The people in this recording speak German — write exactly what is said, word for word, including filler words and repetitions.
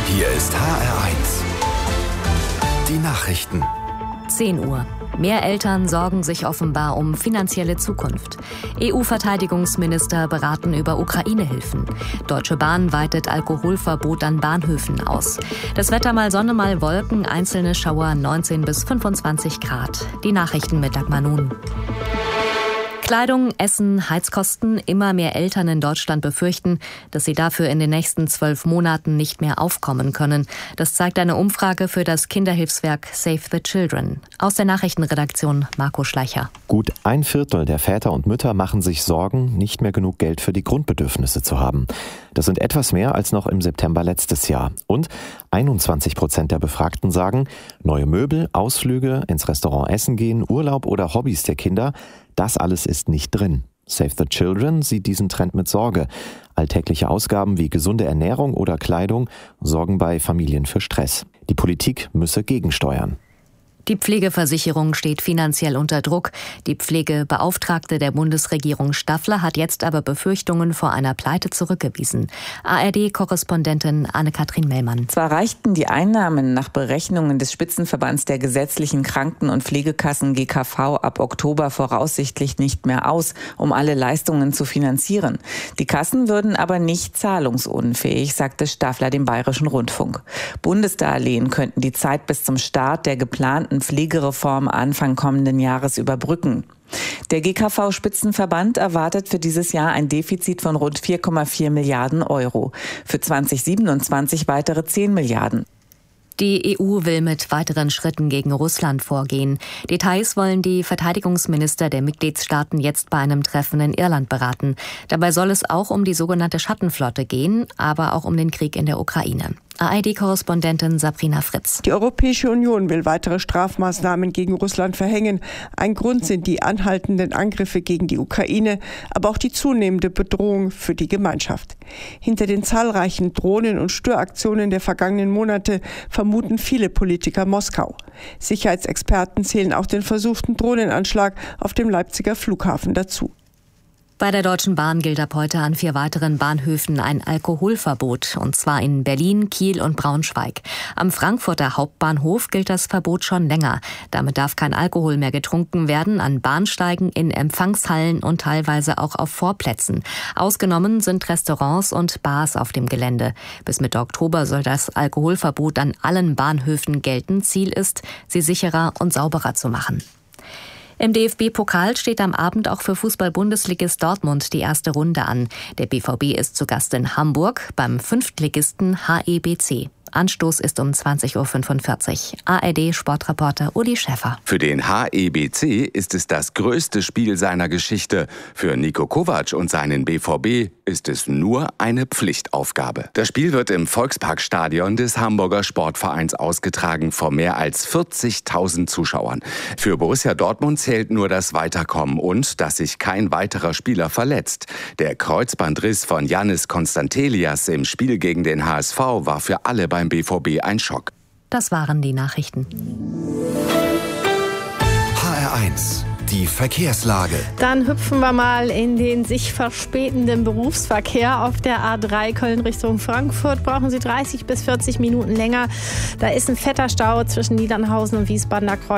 Hier ist H R eins. Die Nachrichten. zehn Uhr. Mehr Eltern sorgen sich offenbar um finanzielle Zukunft. E U-Verteidigungsminister beraten über Ukraine-Hilfen. Deutsche Bahn weitet Alkoholverbot an Bahnhöfen aus. Das Wetter mal Sonne, mal Wolken, einzelne Schauer neunzehn bis fünfundzwanzig Grad. Die Nachrichten mit Dagmar Nun. Kleidung, Essen, Heizkosten. Immer mehr Eltern in Deutschland befürchten, dass sie dafür in den nächsten zwölf Monaten nicht mehr aufkommen können. Das zeigt eine Umfrage für das Kinderhilfswerk Save the Children. Aus der Nachrichtenredaktion Marco Schleicher. Gut ein Viertel der Väter und Mütter machen sich Sorgen, nicht mehr genug Geld für die Grundbedürfnisse zu haben. Das sind etwas mehr als noch im September letztes Jahr. Und einundzwanzig Prozent der Befragten sagen, neue Möbel, Ausflüge, ins Restaurant essen gehen, Urlaub oder Hobbys der Kinder, das alles ist nicht drin. Save the Children sieht diesen Trend mit Sorge. Alltägliche Ausgaben wie gesunde Ernährung oder Kleidung sorgen bei Familien für Stress. Die Politik müsse gegensteuern. Die Pflegeversicherung steht finanziell unter Druck. Die Pflegebeauftragte der Bundesregierung Staffler hat jetzt aber Befürchtungen vor einer Pleite zurückgewiesen. A R D-Korrespondentin Anne-Kathrin Mellmann. Zwar reichten die Einnahmen nach Berechnungen des Spitzenverbands der gesetzlichen Kranken- und Pflegekassen G K V ab Oktober voraussichtlich nicht mehr aus, um alle Leistungen zu finanzieren. Die Kassen würden aber nicht zahlungsunfähig, sagte Staffler dem Bayerischen Rundfunk. Bundesdarlehen könnten die Zeit bis zum Start der geplanten Pflegereform Anfang kommenden Jahres überbrücken. Der G K V-Spitzenverband erwartet für dieses Jahr ein Defizit von rund vier Komma vier Milliarden Euro. Für zwanzig siebenundzwanzig weitere zehn Milliarden. Die E U will mit weiteren Schritten gegen Russland vorgehen. Details wollen die Verteidigungsminister der Mitgliedstaaten jetzt bei einem Treffen in Irland beraten. Dabei soll es auch um die sogenannte Schattenflotte gehen, aber auch um den Krieg in der Ukraine. A R D-Korrespondentin Sabrina Fritz. Die Europäische Union will weitere Strafmaßnahmen gegen Russland verhängen. Ein Grund sind die anhaltenden Angriffe gegen die Ukraine, aber auch die zunehmende Bedrohung für die Gemeinschaft. Hinter den zahlreichen Drohnen- und Störaktionen der vergangenen Monate vermuten viele Politiker Moskau. Sicherheitsexperten zählen auch den versuchten Drohnenanschlag auf dem Leipziger Flughafen dazu. Bei der Deutschen Bahn gilt ab heute an vier weiteren Bahnhöfen ein Alkoholverbot, und zwar in Berlin, Kiel und Braunschweig. Am Frankfurter Hauptbahnhof gilt das Verbot schon länger. Damit darf kein Alkohol mehr getrunken werden an Bahnsteigen, in Empfangshallen und teilweise auch auf Vorplätzen. Ausgenommen sind Restaurants und Bars auf dem Gelände. Bis Mitte Oktober soll das Alkoholverbot an allen Bahnhöfen gelten. Ziel ist, sie sicherer und sauberer zu machen. Im D F B-Pokal steht am Abend auch für Fußball-Bundesligist Dortmund die erste Runde an. Der B V B ist zu Gast in Hamburg beim Fünftligisten H E B C. Anstoß ist um zwanzig Uhr fünfundvierzig. A R D-Sportreporter Uli Schäffer. Für den H E B C ist es das größte Spiel seiner Geschichte. Für Niko Kovac und seinen B V B ist es nur eine Pflichtaufgabe. Das Spiel wird im Volksparkstadion des Hamburger Sportvereins ausgetragen vor mehr als vierzigtausend Zuschauern. Für Borussia Dortmund zählt nur das Weiterkommen und dass sich kein weiterer Spieler verletzt. Der Kreuzbandriss von Yannis Konstantelias im Spiel gegen den H S V war für alle beim beim B V B ein Schock. Das waren die Nachrichten. H R eins. Die Verkehrslage. Dann hüpfen wir mal in den sich verspätenden Berufsverkehr. Auf der A drei Köln Richtung Frankfurt brauchen Sie dreißig bis vierzig Minuten länger. Da ist ein fetter Stau zwischen Niedernhausen und Wiesbadener Kreuz.